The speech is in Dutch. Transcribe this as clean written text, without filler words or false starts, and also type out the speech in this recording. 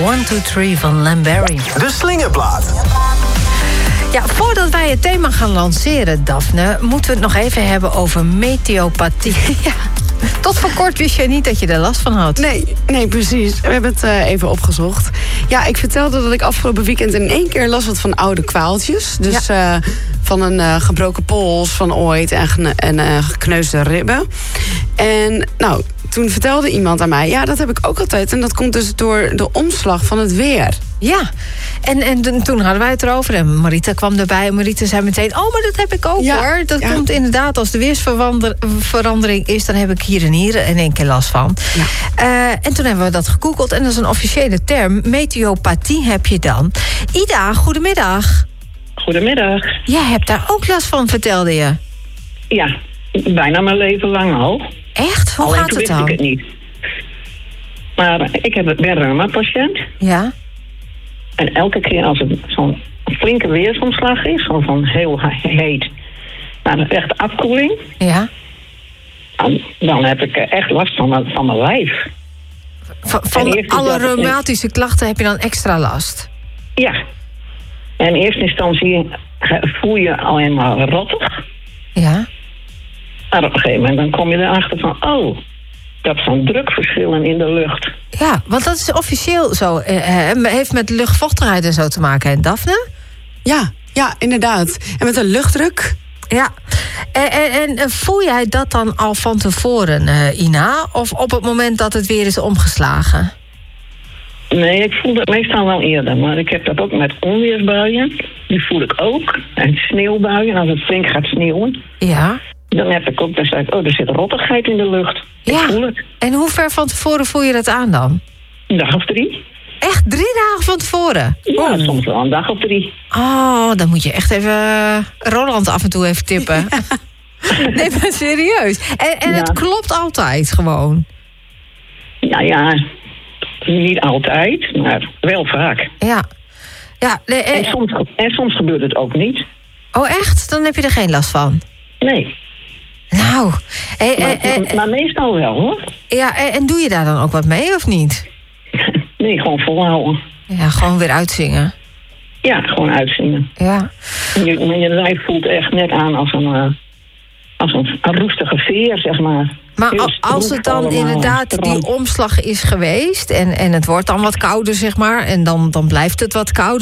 1, 2, 3 van Lamberry. De Slingerplaat. Ja, voordat wij het thema gaan lanceren, Daphne, moeten we het nog even hebben over meteopathie. Ja. Tot voor kort wist jij niet dat je er last van had. Nee, precies. We hebben het even opgezocht. Ja, ik vertelde dat ik afgelopen weekend in 1 keer last had van oude kwaaltjes. Dus van een gebroken pols van ooit en gekneusde ribben. En nou, toen vertelde iemand aan mij, ja, dat heb ik ook altijd. En dat komt dus door de omslag van het weer. Ja, en toen hadden wij het erover en Marita kwam erbij. En Marita zei meteen, oh, maar dat heb ik ook hoor. Dat komt inderdaad, als de weersverandering is, dan heb ik hier en hier in 1 keer last van. Ja. En toen hebben we dat gegoogeld en dat is een officiële term. Meteopathie heb je dan. Ida, goedemiddag. Goedemiddag. Jij hebt daar ook last van, vertelde je. Ja, bijna mijn leven lang al. Echt? Hoe gaat het dan? Alleen toen wist ik het niet. Maar ik ben een reuma-patiënt. Ja. En elke keer als het zo'n flinke weersomslag is, van heel heet naar een echte afkoeling, ja. Dan heb ik echt last van mijn lijf. Van alle reumatische klachten heb je dan extra last? Ja. En in eerste instantie voel je alleen maar rottig. Ja. Maar op een gegeven moment dan kom je erachter van, oh, dat zijn drukverschillen in de lucht. Ja, want dat is officieel zo. Heeft met luchtvochtigheid en zo te maken, hè, Daphne? Ja, inderdaad. En met de luchtdruk. Ja. En voel jij dat dan al van tevoren, Ina? Of op het moment dat het weer is omgeslagen? Nee, ik voel dat meestal wel eerder. Maar ik heb dat ook met onweersbuien. Die voel ik ook. En sneeuwbuien, als het flink gaat sneeuwen. Ja. Dan heb ik ook, dan zeg ik, er zit rottigheid in de lucht. Ik voel het. En hoe ver van tevoren voel je dat aan dan? Een dag of 3. Echt 3 dagen van tevoren? Ja, soms wel een dag of 3. Oh, dan moet je echt even Roland af en toe even tippen. Ja. Nee, maar serieus. En het klopt altijd gewoon? Nou ja, niet altijd, maar wel vaak. Ja. En soms gebeurt het ook niet. Oh, echt? Dan heb je er geen last van? Nee. Nou. Maar meestal wel, hoor. Ja, en doe je daar dan ook wat mee, of niet? Nee, gewoon volhouden. Ja, gewoon weer uitzingen. Ja, gewoon uitzingen. Ja. Je lijf voelt echt net aan als een roestige veer, zeg maar. Maar als het dan inderdaad die omslag is geweest en het wordt dan wat kouder, zeg maar, en dan blijft het wat kouder.